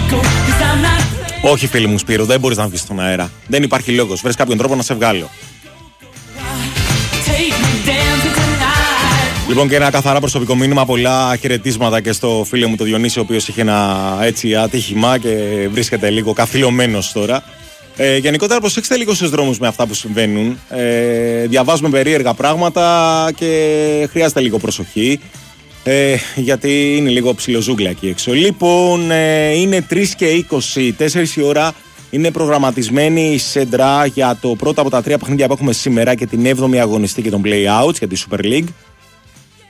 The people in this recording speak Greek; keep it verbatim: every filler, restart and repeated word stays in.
Όχι, φίλοι μου, Σπύρο, δεν μπορείς να βγεις στον αέρα. Δεν υπάρχει λόγος. Βρες κάποιον τρόπο να σε βγάλω. Λοιπόν, και ένα καθαρά προσωπικό μήνυμα. Πολλά χαιρετίσματα και στο φίλο μου το Διονύση, ο οποίος είχε ένα έτσι ατύχημα και βρίσκεται λίγο καθυλωμένος τώρα. Ε, γενικότερα, προσέξτε λίγο στους δρόμους με αυτά που συμβαίνουν. Ε, διαβάζουμε περίεργα πράγματα και χρειάζεται λίγο προσοχή. Ε, γιατί είναι λίγο ψιλοζούγκλα εκεί έξω. Λοιπόν, ε, είναι τρεις και είκοσι, τέσσερις η ώρα. Είναι προγραμματισμένη η Σέντρα για το πρώτο από τα τρία παιχνίδια που έχουμε σήμερα και την έβδομη αγωνιστική των Play-Outs για τη Super League.